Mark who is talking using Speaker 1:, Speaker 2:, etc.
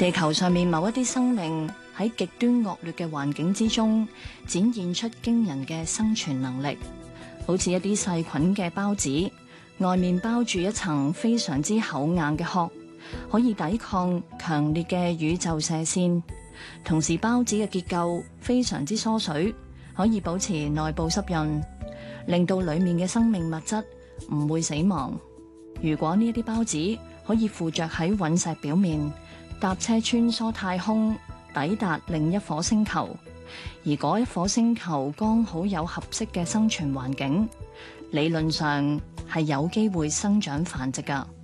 Speaker 1: 地球上面某一啲生命喺極端惡劣嘅環境之中，展現出驚人嘅生存能力，好似一啲細菌嘅孢子，外面包住一層非常之厚硬嘅殼，可以抵抗強烈嘅宇宙射線。同時孢子嘅結構非常之疏水，可以保持內部濕潤，令到裡面嘅生命物質唔會死亡。如果呢一啲孢子可以附着喺隕石表面，搭車穿梭太空，抵達另一顆星球，而嗰一顆星球剛好有合適嘅生存環境，理論上係有機會生長繁殖㗎。